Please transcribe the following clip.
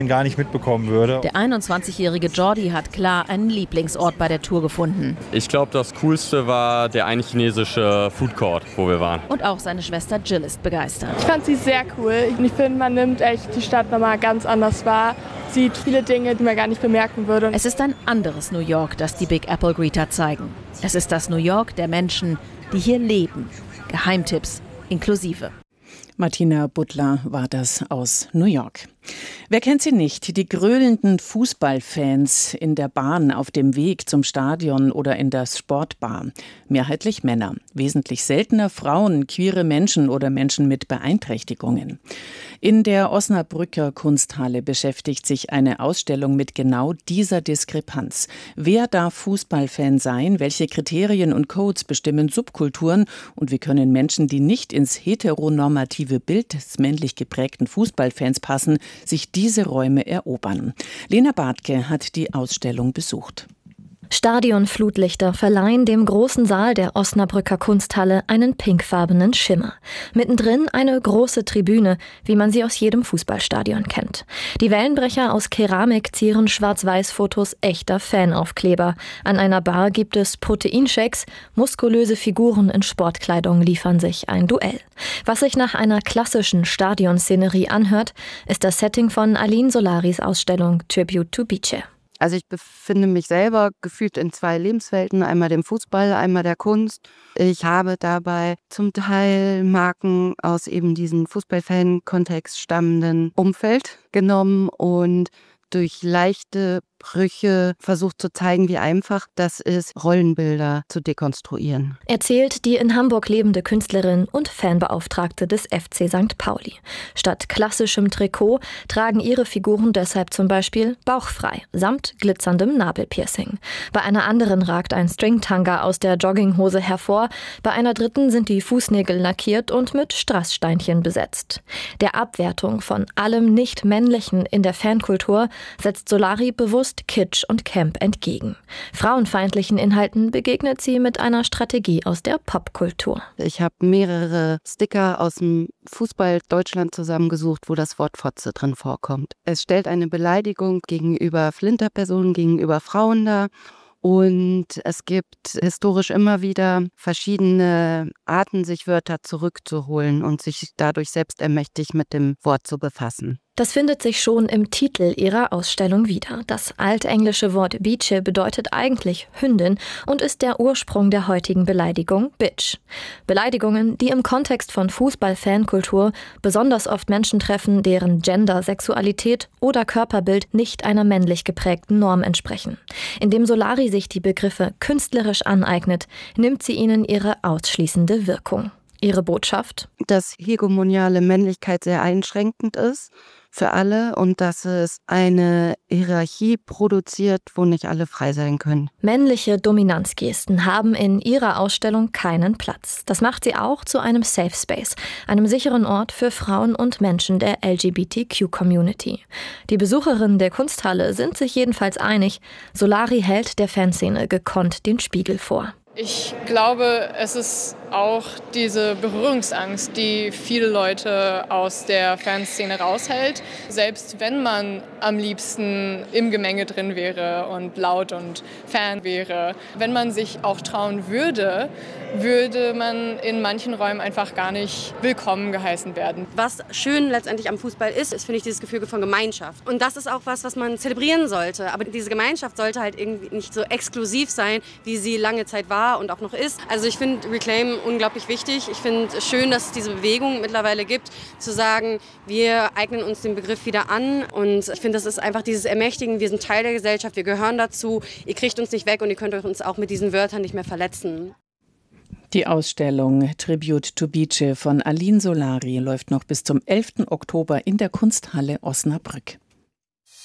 gar nicht mitbekommen würde. Der 21-jährige Jordi hat klar einen Lieblingsort bei der Tour gefunden. Ich glaube, das Coolste war der eine chinesische Food Court, wo wir waren. Und auch seine Schwester Jill ist begeistert. Ich fand sie sehr cool. Ich finde, man nimmt echt die Stadt nochmal ganz anders wahr. Sieht viele Dinge, die man gar nicht bemerken würde. Es ist ein anderes New York, das die Big Apple Greeter zeigen. Es ist das New York der Menschen, die hier leben. Geheimtipps inklusive. Martina Butler war das aus New York. Wer kennt sie nicht? Die gröhlenden Fußballfans in der Bahn auf dem Weg zum Stadion oder in der Sportbar. Mehrheitlich Männer, wesentlich seltener Frauen, queere Menschen oder Menschen mit Beeinträchtigungen. In der Osnabrücker Kunsthalle beschäftigt sich eine Ausstellung mit genau dieser Diskrepanz. Wer darf Fußballfan sein? Welche Kriterien und Codes bestimmen Subkulturen? Und wie können Menschen, die nicht ins heteronormative Bild des männlich geprägten Fußballfans passen, sich diese Räume erobern? Lena Bartke hat die Ausstellung besucht. Stadionflutlichter verleihen dem großen Saal der Osnabrücker Kunsthalle einen pinkfarbenen Schimmer. Mittendrin eine große Tribüne, wie man sie aus jedem Fußballstadion kennt. Die Wellenbrecher aus Keramik zieren Schwarz-Weiß-Fotos echter Fanaufkleber. An einer Bar gibt es Proteinshakes, muskulöse Figuren in Sportkleidung liefern sich ein Duell. Was sich nach einer klassischen Stadionszenerie anhört, ist das Setting von Aline Solaris Ausstellung Tribute to Bice. Also ich befinde mich selber gefühlt in zwei Lebenswelten, einmal dem Fußball, einmal der Kunst. Ich habe dabei zum Teil Marken aus eben diesem Fußballfan-Kontext stammenden Umfeld genommen und durch leichte Brüche versucht zu zeigen, wie einfach das ist, Rollenbilder zu dekonstruieren. Erzählt die in Hamburg lebende Künstlerin und Fanbeauftragte des FC St. Pauli. Statt klassischem Trikot tragen ihre Figuren deshalb zum Beispiel bauchfrei, samt glitzerndem Nabelpiercing. Bei einer anderen ragt ein Stringtanga aus der Jogginghose hervor, bei einer dritten sind die Fußnägel lackiert und mit Strasssteinchen besetzt. Der Abwertung von allem Nicht-Männlichen in der Fankultur setzt Solari bewusst Kitsch und Camp entgegen. Frauenfeindlichen Inhalten begegnet sie mit einer Strategie aus der Popkultur. Ich habe mehrere Sticker aus dem Fußball Deutschland zusammengesucht, wo das Wort Fotze drin vorkommt. Es stellt eine Beleidigung gegenüber Flinterpersonen, gegenüber Frauen dar. Und es gibt historisch immer wieder verschiedene Arten, sich Wörter zurückzuholen und sich dadurch selbst ermächtigt mit dem Wort zu befassen. Das findet sich schon im Titel ihrer Ausstellung wieder. Das altenglische Wort Bice bedeutet eigentlich Hündin und ist der Ursprung der heutigen Beleidigung Bitch. Beleidigungen, die im Kontext von Fußball-Fankultur besonders oft Menschen treffen, deren Gender, Sexualität oder Körperbild nicht einer männlich geprägten Norm entsprechen. Indem Solari sich die Begriffe künstlerisch aneignet, nimmt sie ihnen ihre ausschließende Wirkung. Ihre Botschaft? Dass hegemoniale Männlichkeit sehr einschränkend ist für alle und dass es eine Hierarchie produziert, wo nicht alle frei sein können. Männliche Dominanzgesten haben in ihrer Ausstellung keinen Platz. Das macht sie auch zu einem Safe Space, einem sicheren Ort für Frauen und Menschen der LGBTQ-Community. Die Besucherinnen der Kunsthalle sind sich jedenfalls einig, Solari hält der Fanszene gekonnt den Spiegel vor. Ich glaube, es ist auch diese Berührungsangst, die viele Leute aus der Fanszene raushält. Selbst wenn man am liebsten im Gemenge drin wäre und laut und Fan wäre. Wenn man sich auch trauen würde, würde man in manchen Räumen einfach gar nicht willkommen geheißen werden. Was schön letztendlich am Fußball ist, finde ich dieses Gefühl von Gemeinschaft. Und das ist auch was man zelebrieren sollte. Aber diese Gemeinschaft sollte halt irgendwie nicht so exklusiv sein, wie sie lange Zeit war und auch noch ist. Also ich finde Reclaim unglaublich wichtig. Ich finde es schön, dass es diese Bewegung mittlerweile gibt, zu sagen, wir eignen uns den Begriff wieder an. Und ich finde, das ist einfach dieses Ermächtigen, wir sind Teil der Gesellschaft, wir gehören dazu, ihr kriegt uns nicht weg und ihr könnt uns auch mit diesen Wörtern nicht mehr verletzen. Die Ausstellung Tribute to Bice von Aline Solari läuft noch bis zum 11. Oktober in der Kunsthalle Osnabrück.